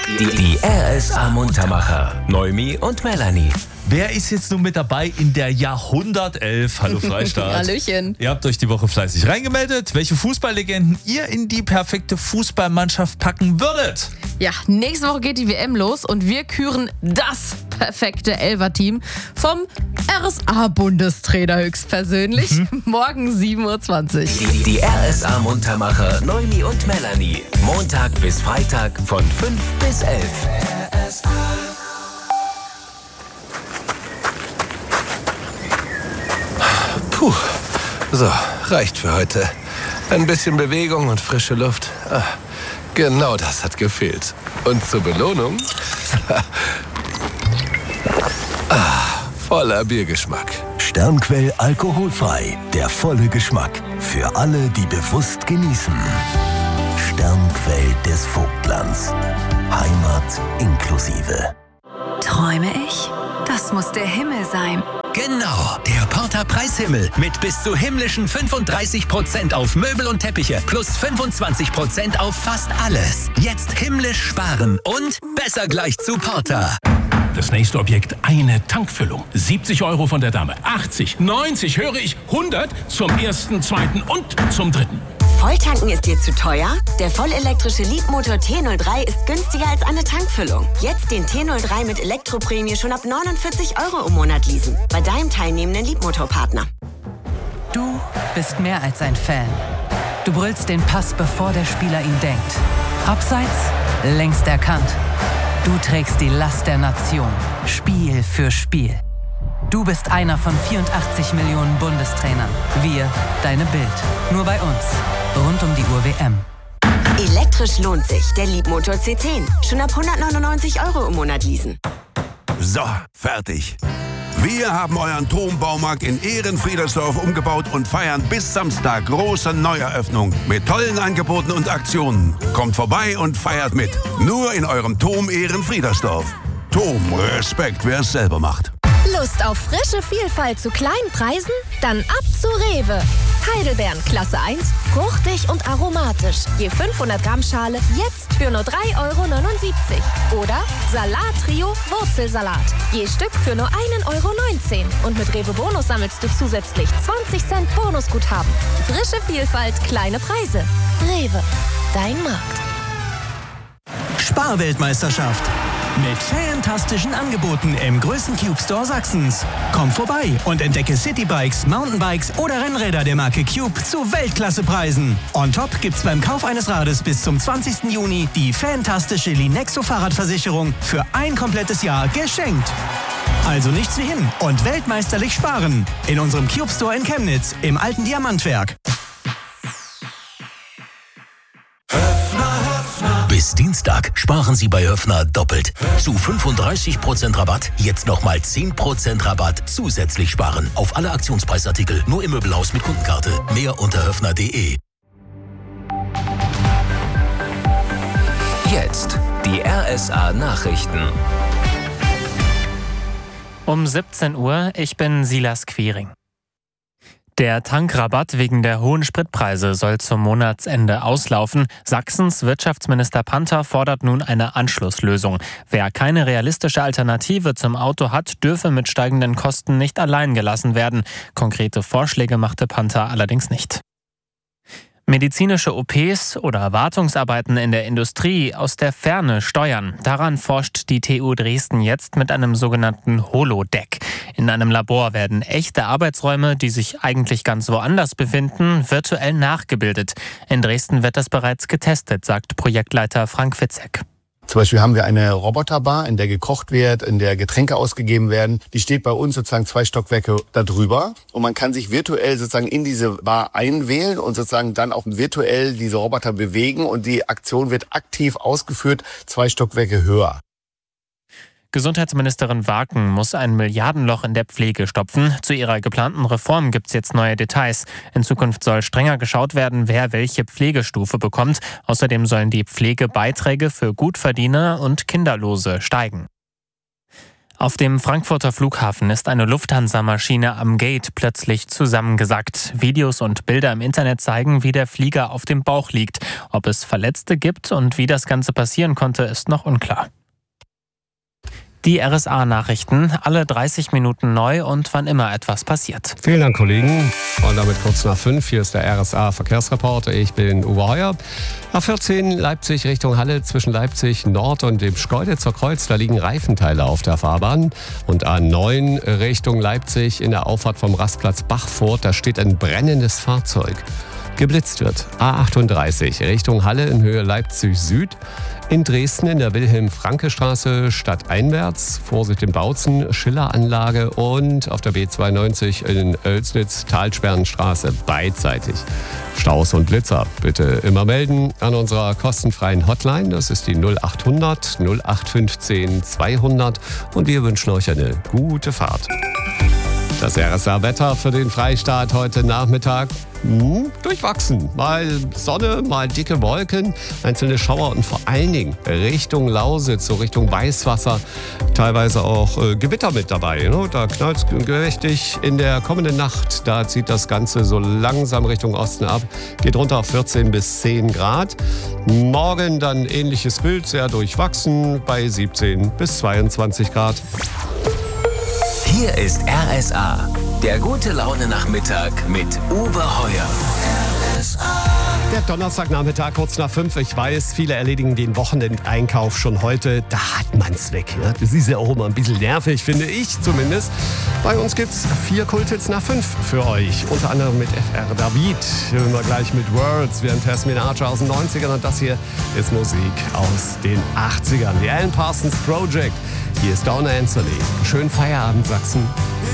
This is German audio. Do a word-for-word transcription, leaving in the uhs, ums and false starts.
Die, die R S A Muntermacher, Noemi und Melanie. Wer ist jetzt nun mit dabei in der Jahrhundertelf? Hallo Freistaat. Hallöchen. Ihr habt euch die Woche fleißig reingemeldet, welche Fußballlegenden ihr in die perfekte Fußballmannschaft packen würdet. Ja, nächste Woche geht die W M los und wir küren das perfekte Elfer-Team vom R S A-Bundestrainer höchstpersönlich. Mhm. Morgen sieben Uhr zwanzig. Die, die R S A Muntermacher, Noemi und Melanie. Montag bis Freitag von fünf bis elf. R S A. Puh, so, reicht für heute. Ein bisschen Bewegung und frische Luft. Ah, genau das hat gefehlt. Und zur Belohnung? ah, voller Biergeschmack. Sternquell alkoholfrei. Der volle Geschmack. Für alle, die bewusst genießen. Sternquell des Vogtlands. Heimat inklusive. Träume ich? Das muss der Himmel sein. Genau, der Porter Preishimmel mit bis zu himmlischen fünfunddreißig Prozent auf Möbel und Teppiche plus fünfundzwanzig Prozent auf fast alles. Jetzt himmlisch sparen und besser gleich zu Porter. Das nächste Objekt, eine Tankfüllung. siebzig Euro von der Dame, achtzig, neunzig, höre ich, hundert zum ersten, zweiten und zum dritten. Volltanken ist dir zu teuer? Der vollelektrische Leapmotor T null drei ist günstiger als eine Tankfüllung. Jetzt den T null drei mit Elektroprämie schon ab neunundvierzig Euro im Monat leasen. Bei deinem teilnehmenden Leapmotor-Partner. Du bist mehr als ein Fan. Du brüllst den Pass, bevor der Spieler ihn denkt. Abseits, längst erkannt. Du trägst die Last der Nation. Spiel für Spiel. Du bist einer von vierundachtzig Millionen Bundestrainern. Wir, deine Bild. Nur bei uns. Rund um die Uhr W M. Elektrisch lohnt sich. Der Leapmotor C zehn. Schon ab hundertneunundneunzig Euro im Monat leasen. So, fertig. Wir haben euren Turmbaumarkt in Ehrenfriedersdorf umgebaut und feiern bis Samstag große Neueröffnung mit tollen Angeboten und Aktionen. Kommt vorbei und feiert mit. Nur in eurem Turm Ehrenfriedersdorf. Turm, Respekt, wer es selber macht. Lust auf frische Vielfalt zu kleinen Preisen? Dann ab zu Rewe. Heidelbeeren Klasse eins, fruchtig und aromatisch. Je fünfhundert Gramm Schale jetzt für nur drei Euro neunundsiebzig. Oder Salat Trio Wurzelsalat. Je Stück für nur ein Euro neunzehn. Und mit Rewe Bonus sammelst du zusätzlich zwanzig Cent Bonusguthaben. Frische Vielfalt, kleine Preise. Rewe, dein Markt. Sparweltmeisterschaft. Mit fantastischen Angeboten im größten Cube Store Sachsens. Komm vorbei und entdecke Citybikes, Mountainbikes oder Rennräder der Marke Cube zu Weltklassepreisen. On top gibt's beim Kauf eines Rades bis zum zwanzigsten Juni die fantastische Linexo Fahrradversicherung für ein komplettes Jahr geschenkt. Also nichts wie hin und weltmeisterlich sparen. In unserem Cube Store in Chemnitz im alten Diamantwerk. Bis Dienstag sparen Sie bei Höffner doppelt. Zu fünfunddreißig Prozent Rabatt, jetzt nochmal zehn Prozent Rabatt zusätzlich sparen. Auf alle Aktionspreisartikel, nur im Möbelhaus mit Kundenkarte. Mehr unter höffner punkt de. Jetzt die R S A Nachrichten. Um siebzehn Uhr, ich bin Silas Quiring. Der Tankrabatt wegen der hohen Spritpreise soll zum Monatsende auslaufen. Sachsens Wirtschaftsminister Panther fordert nun eine Anschlusslösung. Wer keine realistische Alternative zum Auto hat, dürfe mit steigenden Kosten nicht allein gelassen werden. Konkrete Vorschläge machte Panther allerdings nicht. Medizinische O Ps oder Wartungsarbeiten in der Industrie aus der Ferne steuern. Daran forscht die T U Dresden jetzt mit einem sogenannten Holodeck. In einem Labor werden echte Arbeitsräume, die sich eigentlich ganz woanders befinden, virtuell nachgebildet. In Dresden wird das bereits getestet, sagt Projektleiter Frank Fitzek. Zum Beispiel haben wir eine Roboterbar, in der gekocht wird, in der Getränke ausgegeben werden. Die steht bei uns sozusagen zwei Stockwerke darüber. Und man kann sich virtuell sozusagen in diese Bar einwählen und sozusagen dann auch virtuell diese Roboter bewegen. Und die Aktion wird aktiv ausgeführt, zwei Stockwerke höher. Gesundheitsministerin Waken muss ein Milliardenloch in der Pflege stopfen. Zu ihrer geplanten Reform gibt es jetzt neue Details. In Zukunft soll strenger geschaut werden, wer welche Pflegestufe bekommt. Außerdem sollen die Pflegebeiträge für Gutverdiener und Kinderlose steigen. Auf dem Frankfurter Flughafen ist eine Lufthansa-Maschine am Gate plötzlich zusammengesackt. Videos und Bilder im Internet zeigen, wie der Flieger auf dem Bauch liegt. Ob es Verletzte gibt und wie das Ganze passieren konnte, ist noch unklar. Die R S A-Nachrichten, alle dreißig Minuten neu und wann immer etwas passiert. Vielen Dank, Kollegen. Und damit kurz nach fünf. Hier ist der R S A-Verkehrsreporter. Ich bin Uwe Heuer. A vierzehn Leipzig Richtung Halle zwischen Leipzig Nord und dem Schkeuditzer Kreuz. Da liegen Reifenteile auf der Fahrbahn. Und A neun Richtung Leipzig in der Auffahrt vom Rastplatz Bachfurt. Da steht ein brennendes Fahrzeug. Geblitzt wird. A achtunddreißig Richtung Halle in Höhe Leipzig Süd. In Dresden in der Wilhelm-Franke-Straße stadteinwärts. Vorsicht in Bautzen, Schilleranlage und auf der B zweiundneunzig in Oelsnitz, Talsperrenstraße beidseitig. Staus und Blitzer bitte immer melden an unserer kostenfreien Hotline. Das ist die null achthundert null acht fünfzehn zweihundert und wir wünschen euch eine gute Fahrt. Das R S A-Wetter für den Freistaat heute Nachmittag. Hm, durchwachsen. Mal Sonne, mal dicke Wolken, einzelne Schauer und vor allen Dingen Richtung Lausitz, so Richtung Weißwasser, teilweise auch äh, Gewitter mit dabei. Ne? Da knallt es gewächtig in der kommenden Nacht. Da zieht das Ganze so langsam Richtung Osten ab. Geht runter auf vierzehn bis zehn Grad. Morgen dann ähnliches Bild, sehr durchwachsen bei siebzehn bis zweiundzwanzig Grad. Hier ist R S A, der gute Laune-Nachmittag mit Uwe Heuer. Der Donnerstagnachmittag kurz nach fünf. Ich weiß, viele erledigen den Wochenendeinkauf schon heute. Da hat man's weg. Ja? Das ist ja auch immer ein bisschen nervig, finde ich zumindest. Bei uns gibt's vier Kulthits nach fünf für euch. Unter anderem mit F R David. Hören wir gleich mit Words. Wir haben Tasmin Archer aus den neunzigern und das hier ist Musik aus den achtzigern. Die Alan Parsons Project. Hier ist Donna Anthony. Schönen Feierabend, Sachsen.